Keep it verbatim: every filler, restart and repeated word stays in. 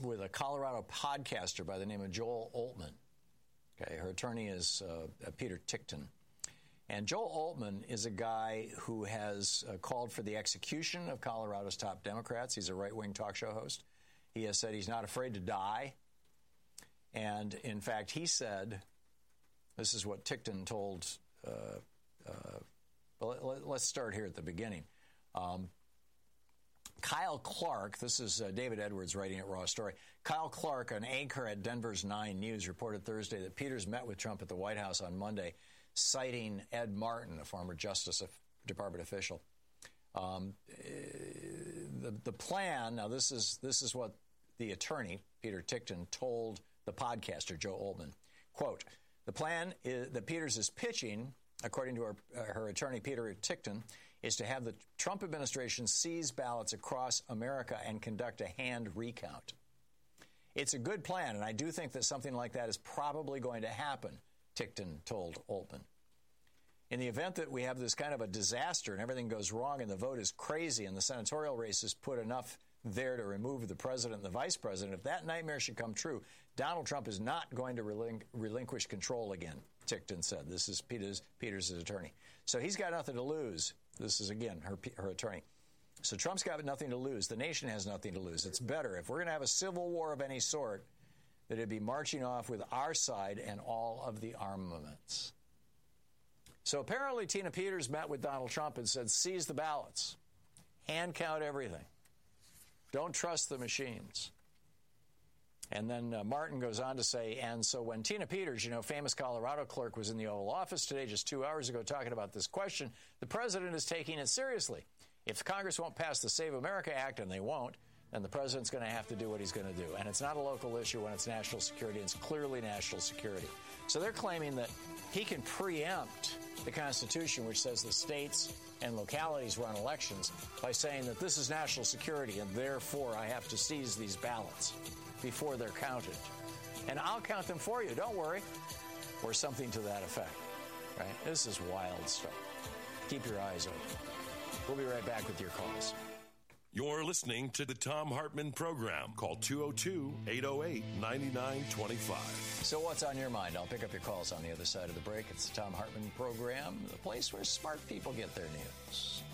with a Colorado podcaster by the name of Joel Oltmann. Okay, her attorney is uh, Peter Tickton. And Joel Oltmann is a guy who has uh, called for the execution of Colorado's top Democrats. He's a right-wing talk show host. He has said he's not afraid to die. And, in fact, he said, this is what Tickton told, uh, uh, well, let, let's start here at the beginning. Um, Kyle Clark, this is uh, David Edwards writing at Raw Story. Kyle Clark, an anchor at Denver's Nine News, reported Thursday that Peters met with Trump at the White House on Monday, citing Ed Martin, a former Justice Department official. Um, the, the plan, now this is this is what the attorney, Peter Tickton, told the podcaster, Joe Oltmann. Quote, the plan is, that Peters is pitching, according to her, uh, her attorney, Peter Tickton, is to have the Trump administration seize ballots across America and conduct a hand recount. It's a good plan, and I do think that something like that is probably going to happen, Tickton told Oltmann. In the event that we have this kind of a disaster and everything goes wrong and the vote is crazy and the senatorial races put enough there to remove the president and the vice president, if that nightmare should come true, Donald Trump is not going to relin- relinquish control again, Tickton said. This is Peters, Peters' attorney. So he's got nothing to lose. This is, again, her, her attorney. So Trump's got nothing to lose. The nation has nothing to lose. It's better. If we're going to have a civil war of any sort, that it'd be marching off with our side and all of the armaments. So apparently Tina Peters met with Donald Trump and said, seize the ballots. Hand count everything. Don't trust the machines. And then uh, Martin goes on to say, and so when Tina Peters, you know, famous Colorado clerk, was in the Oval Office today, just two hours ago, talking about this question, the president is taking it seriously. If Congress won't pass the Save America Act, and they won't, then the president's going to have to do what he's going to do. And it's not a local issue when it's national security. It's clearly national security. So they're claiming that he can preempt the Constitution, which says the states and localities run elections, by saying that this is national security and therefore I have to seize these ballots before they're counted. And I'll count them for you, don't worry. Or something to that effect. Right? This is wild stuff. Keep your eyes open. We'll be right back with your calls. You're listening to the Thom Hartmann Program. Call two oh two, eight oh eight, nine nine two five. So what's on your mind? I'll pick up your calls on the other side of the break. It's the Thom Hartmann Program, the place where smart people get their news.